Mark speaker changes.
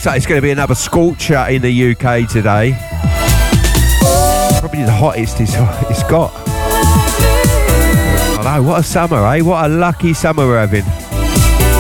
Speaker 1: Looks like it's going to be another scorcher in the UK today. Probably the hottest it's got. I know, what a summer, eh? What a lucky summer we're having.